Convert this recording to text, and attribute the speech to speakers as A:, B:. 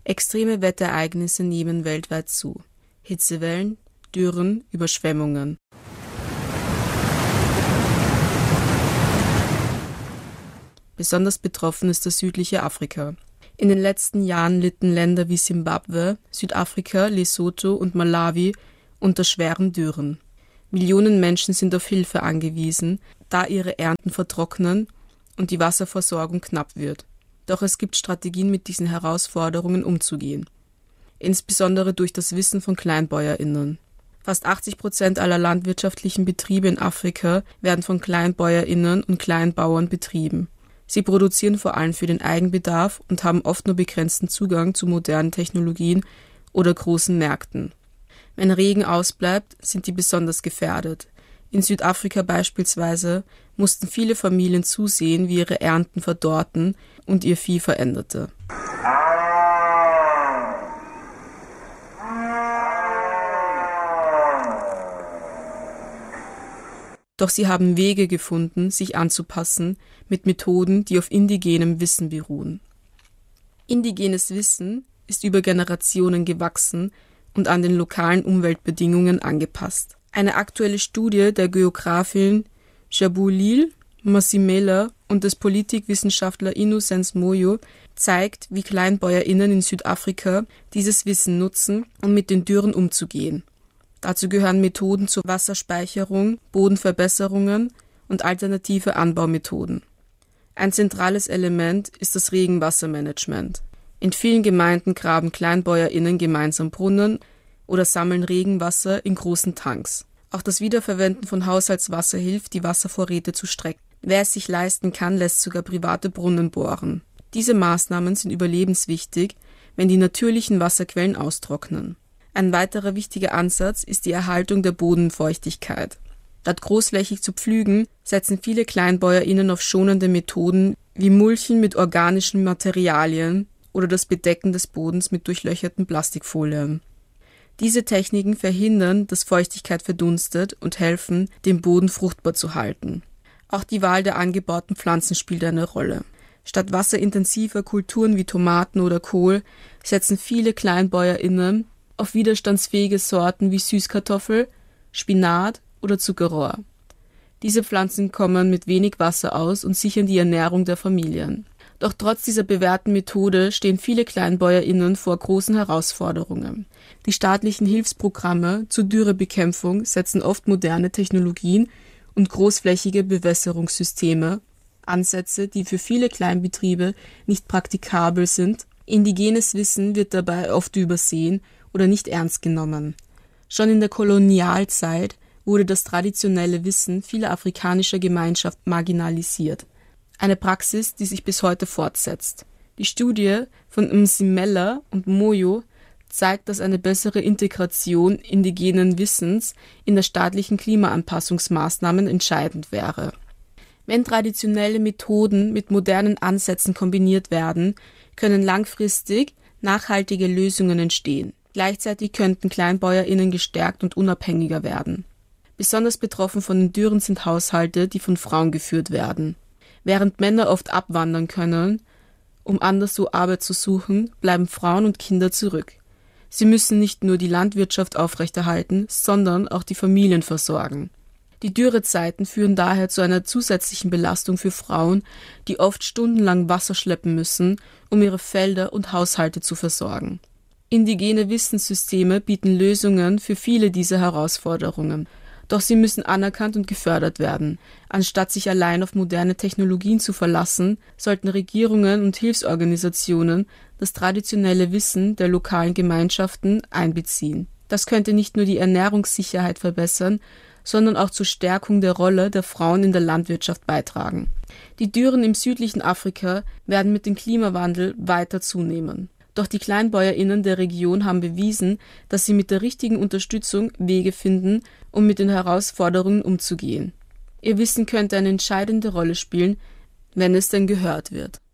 A: Extreme Wetterereignisse nehmen weltweit zu. Hitzewellen, Dürren, Überschwemmungen. Besonders betroffen ist das südliche Afrika. In den letzten Jahren litten Länder wie Simbabwe, Südafrika, Lesotho und Malawi unter schweren Dürren. Millionen Menschen sind auf Hilfe angewiesen, da ihre Ernten vertrocknen und die Wasserversorgung knapp wird. Doch es gibt Strategien, mit diesen Herausforderungen umzugehen. Insbesondere durch das Wissen von KleinbäuerInnen. Fast 80% aller landwirtschaftlichen Betriebe in Afrika werden von KleinbäuerInnen und Kleinbauern betrieben. Sie produzieren vor allem für den Eigenbedarf und haben oft nur begrenzten Zugang zu modernen Technologien oder großen Märkten. Wenn Regen ausbleibt, sind die besonders gefährdet. In Südafrika beispielsweise mussten viele Familien zusehen, wie ihre Ernten verdorrten und ihr Vieh veränderte. Doch sie haben Wege gefunden, sich anzupassen mit Methoden, die auf indigenem Wissen beruhen. Indigenes Wissen ist über Generationen gewachsen und an den lokalen Umweltbedingungen angepasst. Eine aktuelle Studie der Geografin Jabulile Masimela und des Politikwissenschaftler Innocence Moyo zeigt, wie KleinbäuerInnen in Südafrika dieses Wissen nutzen, um mit den Dürren umzugehen. Dazu gehören Methoden zur Wasserspeicherung, Bodenverbesserungen und alternative Anbaumethoden. Ein zentrales Element ist das Regenwassermanagement. In vielen Gemeinden graben KleinbäuerInnen gemeinsam Brunnen oder sammeln Regenwasser in großen Tanks. Auch das Wiederverwenden von Haushaltswasser hilft, die Wasservorräte zu strecken. Wer es sich leisten kann, lässt sogar private Brunnen bohren. Diese Maßnahmen sind überlebenswichtig, wenn die natürlichen Wasserquellen austrocknen. Ein weiterer wichtiger Ansatz ist die Erhaltung der Bodenfeuchtigkeit. Statt großflächig zu pflügen, setzen viele KleinbäuerInnen auf schonende Methoden wie Mulchen mit organischen Materialien oder das Bedecken des Bodens mit durchlöcherten Plastikfolien. Diese Techniken verhindern, dass Feuchtigkeit verdunstet und helfen, den Boden fruchtbar zu halten. Auch die Wahl der angebauten Pflanzen spielt eine Rolle. Statt wasserintensiver Kulturen wie Tomaten oder Kohl setzen viele KleinbäuerInnen auf widerstandsfähige Sorten wie Süßkartoffel, Spinat oder Zuckerrohr. Diese Pflanzen kommen mit wenig Wasser aus und sichern die Ernährung der Familien. Doch trotz dieser bewährten Methode stehen viele KleinbäuerInnen vor großen Herausforderungen. Die staatlichen Hilfsprogramme zur Dürrebekämpfung setzen oft moderne Technologien und großflächige Bewässerungssysteme, Ansätze, die für viele Kleinbetriebe nicht praktikabel sind. Indigenes Wissen wird dabei oft übersehen oder nicht ernst genommen. Schon in der Kolonialzeit wurde das traditionelle Wissen vieler afrikanischer Gemeinschaften marginalisiert. Eine Praxis, die sich bis heute fortsetzt. Die Studie von Msimela und Moyo zeigt, dass eine bessere Integration indigenen Wissens in der staatlichen Klimaanpassungsmaßnahmen entscheidend wäre. Wenn traditionelle Methoden mit modernen Ansätzen kombiniert werden, können langfristig nachhaltige Lösungen entstehen. Gleichzeitig könnten KleinbäuerInnen gestärkt und unabhängiger werden. Besonders betroffen von den Dürren sind Haushalte, die von Frauen geführt werden. Während Männer oft abwandern können, um anderswo Arbeit zu suchen, bleiben Frauen und Kinder zurück. Sie müssen nicht nur die Landwirtschaft aufrechterhalten, sondern auch die Familien versorgen. Die Dürrezeiten führen daher zu einer zusätzlichen Belastung für Frauen, die oft stundenlang Wasser schleppen müssen, um ihre Felder und Haushalte zu versorgen. Indigene Wissenssysteme bieten Lösungen für viele dieser Herausforderungen. Doch sie müssen anerkannt und gefördert werden. Anstatt sich allein auf moderne Technologien zu verlassen, sollten Regierungen und Hilfsorganisationen das traditionelle Wissen der lokalen Gemeinschaften einbeziehen. Das könnte nicht nur die Ernährungssicherheit verbessern, sondern auch zur Stärkung der Rolle der Frauen in der Landwirtschaft beitragen. Die Dürren im südlichen Afrika werden mit dem Klimawandel weiter zunehmen. Doch die KleinbäuerInnen der Region haben bewiesen, dass sie mit der richtigen Unterstützung Wege finden, um mit den Herausforderungen umzugehen. Ihr Wissen könnte eine entscheidende Rolle spielen, wenn es denn gehört wird.